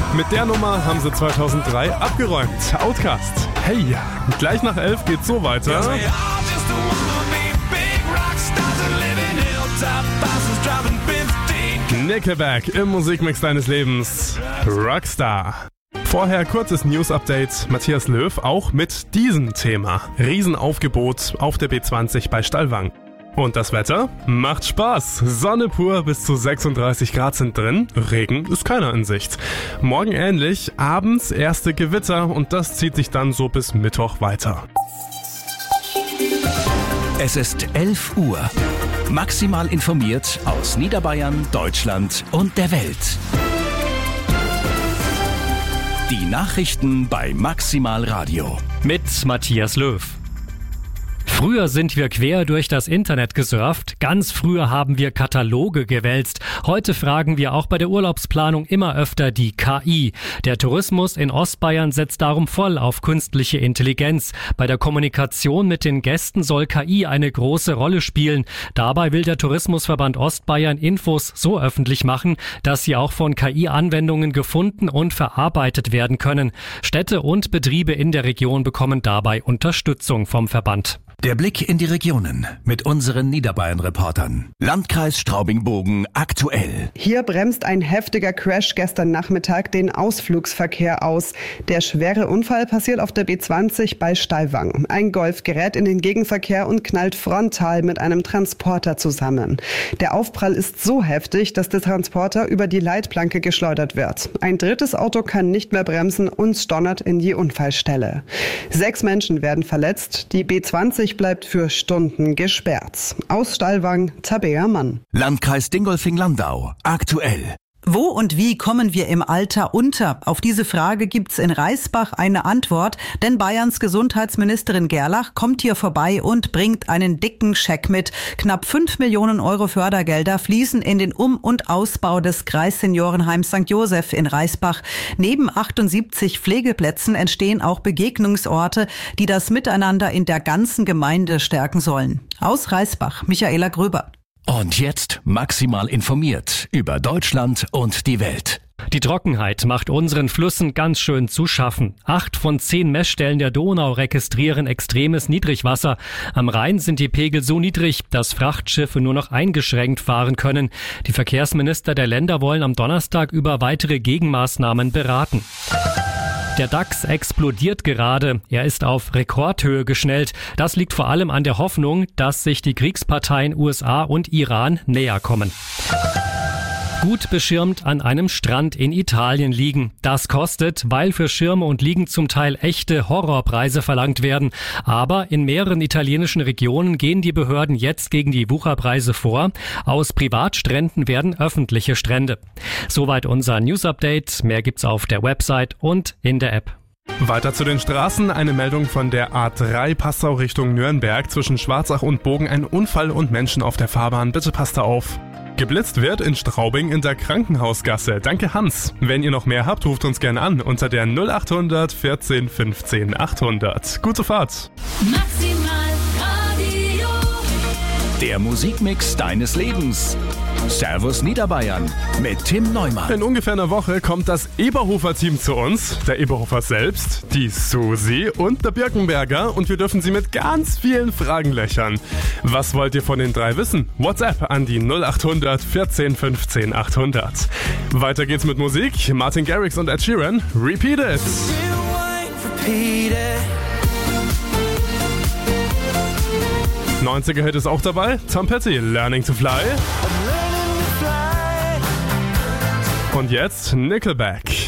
Mit der Nummer haben sie 2003 abgeräumt. Outcast. Hey, gleich nach 11 geht's so weiter. Nickelback im Musikmix deines Lebens. Rockstar. Vorher kurzes News-Update. Matthias Löw auch mit diesem Thema. Riesenaufgebot auf der B20 bei Stallwang. Und das Wetter? Macht Spaß. Sonne pur, bis zu 36 Grad sind drin. Regen ist keiner in Sicht. Morgen ähnlich, abends erste Gewitter und das zieht sich dann so bis Mittwoch weiter. Es ist 11 Uhr. Maximal informiert aus Niederbayern, Deutschland und der Welt. Die Nachrichten bei Maximal Radio. Mit Matthias Löw. Früher sind wir quer durch das Internet gesurft, ganz früher haben wir Kataloge gewälzt. Heute fragen wir auch bei der Urlaubsplanung immer öfter die KI. Der Tourismus in Ostbayern setzt darum voll auf künstliche Intelligenz. Bei der Kommunikation mit den Gästen soll KI eine große Rolle spielen. Dabei will der Tourismusverband Ostbayern Infos so öffentlich machen, dass sie auch von KI-Anwendungen gefunden und verarbeitet werden können. Städte und Betriebe in der Region bekommen dabei Unterstützung vom Verband. Der Blick in die Regionen mit unseren Niederbayern-Reportern. Landkreis Straubing-Bogen aktuell. Hier bremst ein heftiger Crash gestern Nachmittag den Ausflugsverkehr aus. Der schwere Unfall passiert auf der B20 bei Stallwang. Ein Golf gerät in den Gegenverkehr und knallt frontal mit einem Transporter zusammen. Der Aufprall ist so heftig, dass der Transporter über die Leitplanke geschleudert wird. Ein drittes Auto kann nicht mehr bremsen und donnert in die Unfallstelle. 6 Menschen werden verletzt. Die B20 bleibt für Stunden gesperrt. Aus Stallwang, Tabea Mann. Landkreis Dingolfing-Landau aktuell. Wo und wie kommen wir im Alter unter? Auf diese Frage gibt's in Reisbach eine Antwort, denn Bayerns Gesundheitsministerin Gerlach kommt hier vorbei und bringt einen dicken Scheck mit. Knapp 5 Millionen Euro Fördergelder fließen in den Um- und Ausbau des Kreisseniorenheims St. Joseph in Reisbach. Neben 78 Pflegeplätzen entstehen auch Begegnungsorte, die das Miteinander in der ganzen Gemeinde stärken sollen. Aus Reisbach, Michaela Gröber. Und jetzt maximal informiert über Deutschland und die Welt. Die Trockenheit macht unseren Flüssen ganz schön zu schaffen. 8 von 10 Messstellen der Donau registrieren extremes Niedrigwasser. Am Rhein sind die Pegel so niedrig, dass Frachtschiffe nur noch eingeschränkt fahren können. Die Verkehrsminister der Länder wollen am Donnerstag über weitere Gegenmaßnahmen beraten. Der DAX explodiert gerade. Er ist auf Rekordhöhe geschnellt. Das liegt vor allem an der Hoffnung, dass sich die Kriegsparteien USA und Iran näher kommen. Gut beschirmt an einem Strand in Italien liegen. Das kostet, weil für Schirme und Liegen zum Teil echte Horrorpreise verlangt werden. Aber in mehreren italienischen Regionen gehen die Behörden jetzt gegen die Wucherpreise vor. Aus Privatstränden werden öffentliche Strände. Soweit unser News-Update. Mehr gibt's auf der Website und in der App. Weiter zu den Straßen. Eine Meldung von der A3 Passau Richtung Nürnberg. Zwischen Schwarzach und Bogen ein Unfall und Menschen auf der Fahrbahn. Bitte passt da auf. Geblitzt wird in Straubing in der Krankenhausgasse. Danke Hans. Wenn ihr noch mehr habt, ruft uns gerne an unter der 0800 14 15 800. Gute Fahrt. Maximal Radio. Der Musikmix deines Lebens. Servus Niederbayern mit Tim Neumann. In ungefähr einer Woche kommt das Eberhofer-Team zu uns. Der Eberhofer selbst, die Susi und der Birkenberger. Und wir dürfen sie mit ganz vielen Fragen löchern. Was wollt ihr von den 3 wissen? WhatsApp an die 0800 14 15 800. Weiter geht's mit Musik. Martin Garrix und Ed Sheeran. Repeat It. 90er-Hit ist auch dabei. Tom Petty, Learning to Fly. Und jetzt Nickelback.